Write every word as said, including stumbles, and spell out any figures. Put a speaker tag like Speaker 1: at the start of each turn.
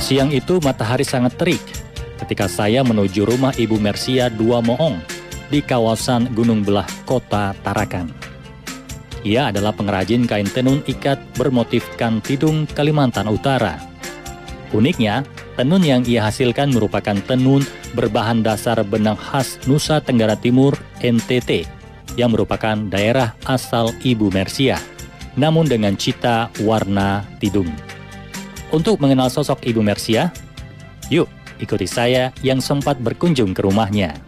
Speaker 1: Siang itu matahari sangat terik ketika saya menuju rumah Ibu Mersia Dua Moong di kawasan Gunung Belah, Kota Tarakan. Ia adalah pengrajin kain tenun ikat bermotifkan Tidung, Kalimantan Utara. Uniknya, tenun yang ia hasilkan merupakan tenun berbahan dasar benang khas Nusa Tenggara Timur N T T yang merupakan daerah asal Ibu Mersia, namun dengan cita warna tidung. Untuk mengenal sosok Ibu Mersia, yuk ikuti saya yang sempat berkunjung ke rumahnya.